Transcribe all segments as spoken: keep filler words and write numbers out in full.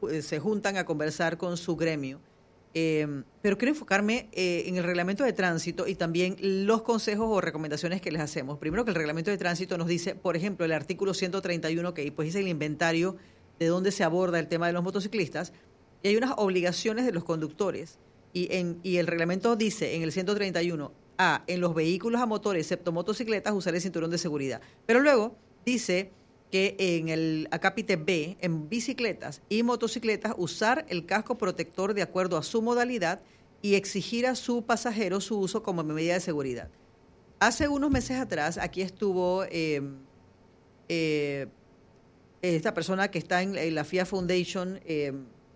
se juntan a conversar con su gremio. Eh, pero quiero enfocarme eh, en el reglamento de tránsito y también los consejos o recomendaciones que les hacemos. Primero, que el reglamento de tránsito nos dice, por ejemplo, el artículo ciento treinta y uno, que pues es el inventario de dónde se aborda el tema de los motociclistas, y hay unas obligaciones de los conductores. Y, en, y el reglamento dice en el ciento treinta y uno, A, en los vehículos a motor, excepto motocicletas, usar el cinturón de seguridad. Pero luego dice que en el acápite B, en bicicletas y motocicletas, usar el casco protector de acuerdo a su modalidad y exigir a su pasajero su uso como medida de seguridad. Hace unos meses atrás, aquí estuvo eh, eh, esta persona que está en, en la F I A Foundation, eh,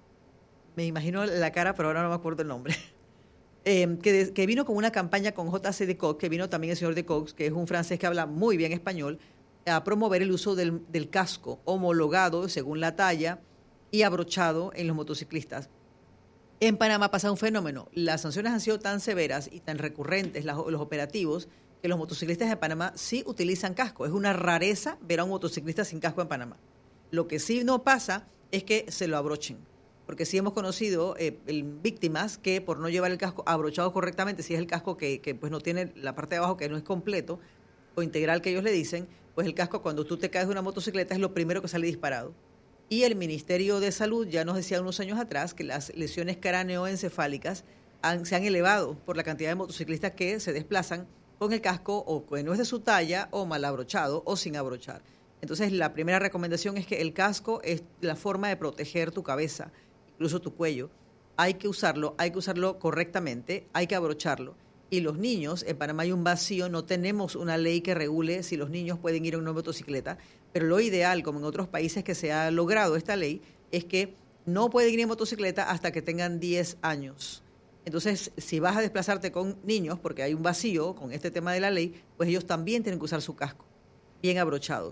me imagino la cara, pero ahora no me acuerdo el nombre, eh, que, de, que vino con una campaña con J C Decaux, que vino también el señor Decaux, que es un francés que habla muy bien español, a promover el uso del, del casco homologado según la talla y abrochado en los motociclistas. En Panamá pasa un fenómeno. Las sanciones han sido tan severas y tan recurrentes, las, los operativos, que los motociclistas de Panamá sí utilizan casco. Es una rareza ver a un motociclista sin casco en Panamá. Lo que sí no pasa es que se lo abrochen, porque sí hemos conocido eh, el, víctimas que por no llevar el casco abrochado correctamente, si es el casco que, que pues no tiene la parte de abajo, que no es completo o integral que ellos le dicen, pues el casco cuando tú te caes de una motocicleta es lo primero que sale disparado. Y el Ministerio de Salud ya nos decía unos años atrás que las lesiones craneoencefálicas han, se han elevado por la cantidad de motociclistas que se desplazan con el casco o que no es de su talla o mal abrochado o sin abrochar. Entonces la primera recomendación es que el casco es la forma de proteger tu cabeza, incluso tu cuello. Hay que usarlo, hay que usarlo correctamente, hay que abrocharlo. Y los niños, en Panamá hay un vacío, no tenemos una ley que regule si los niños pueden ir en una motocicleta, pero lo ideal, como en otros países que se ha logrado esta ley, es que no pueden ir en motocicleta hasta que tengan diez años. Entonces, si vas a desplazarte con niños, porque hay un vacío con este tema de la ley, pues ellos también tienen que usar su casco, bien abrochados.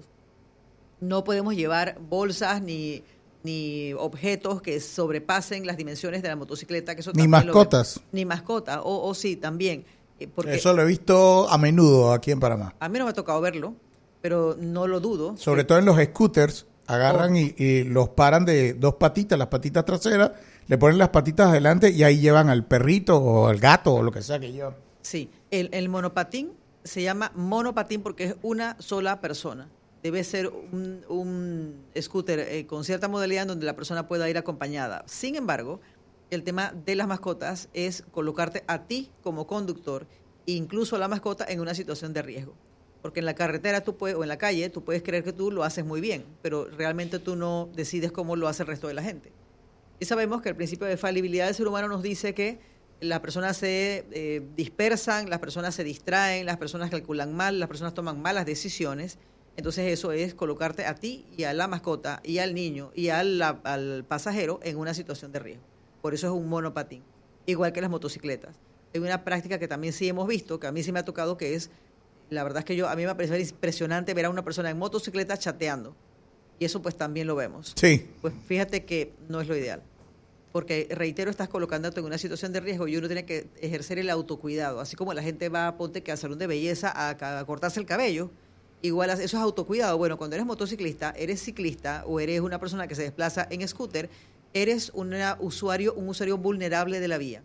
No podemos llevar bolsas ni... ni objetos que sobrepasen las dimensiones de la motocicleta. Que eso ni mascotas. Lo, ni mascota, o, o sí, también. Porque eso lo he visto a menudo aquí en Panamá. A mí no me ha tocado verlo, pero no lo dudo. Sobre que, todo en los scooters, agarran oh. y, y los paran de dos patitas, las patitas traseras, le ponen las patitas adelante y ahí llevan al perrito o al gato o lo que sea que llevan. Sí, el, el monopatín se llama monopatín porque es una sola persona. Debe ser un, un scooter eh, con cierta modalidad en donde la persona pueda ir acompañada. Sin embargo, el tema de las mascotas es colocarte a ti como conductor, incluso a la mascota, en una situación de riesgo. Porque en la carretera tú puedes, o en la calle tú puedes creer que tú lo haces muy bien, pero realmente tú no decides cómo lo hace el resto de la gente. Y sabemos que el principio de falibilidad del ser humano nos dice que las personas se eh, dispersan, las personas se distraen, las personas calculan mal, las personas toman malas decisiones. Entonces eso es colocarte a ti y a la mascota y al niño y al, al pasajero en una situación de riesgo. Por eso es un monopatín, igual que las motocicletas. Hay una práctica que también sí hemos visto, que a mí sí me ha tocado, que es, la verdad es que yo a mí me parece impresionante ver a una persona en motocicleta chateando. Y eso pues también lo vemos. Sí. Pues fíjate que no es lo ideal. Porque, reitero, estás colocándote en una situación de riesgo y uno tiene que ejercer el autocuidado. Así como la gente va a ponte que al salón de belleza a, a cortarse el cabello, igual eso es autocuidado. Bueno, cuando eres motociclista, eres ciclista o eres una persona que se desplaza en scooter, eres una usuario, un usuario vulnerable de la vía.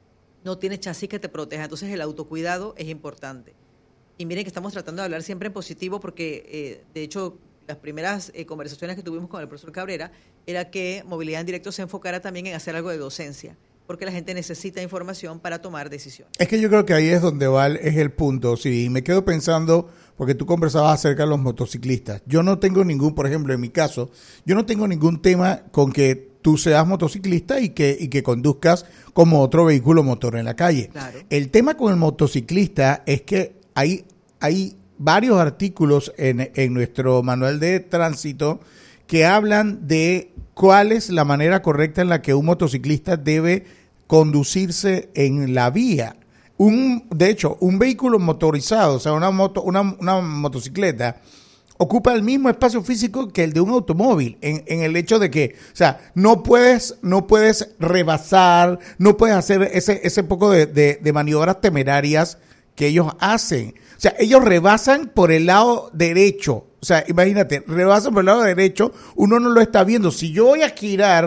No tienes chasis que te proteja. Entonces el autocuidado es importante. Y miren que estamos tratando de hablar siempre en positivo porque, eh, de hecho, las primeras eh, conversaciones que tuvimos con el profesor Cabrera era que Movilidad en Directo se enfocara también en hacer algo de docencia, porque la gente necesita información para tomar decisiones. Es que yo creo que ahí es donde va, es el punto. Sí, me quedo pensando, porque tú conversabas acerca de los motociclistas. Yo no tengo ningún, por ejemplo, en mi caso, yo no tengo ningún tema con que tú seas motociclista y que, y que conduzcas como otro vehículo motor en la calle. Claro. El tema con el motociclista es que hay, hay varios artículos en, en nuestro manual de tránsito que hablan de cuál es la manera correcta en la que un motociclista debe conducirse en la vía. Un, de hecho, un vehículo motorizado, o sea, una moto, una, una motocicleta, ocupa el mismo espacio físico que el de un automóvil, en, en el hecho de que, o sea, no puedes, no puedes rebasar, no puedes hacer ese, ese poco de, de, de maniobras temerarias que ellos hacen. O sea, ellos rebasan por el lado derecho. O sea, imagínate, rebasan por el lado derecho, uno no lo está viendo. Si yo voy a girar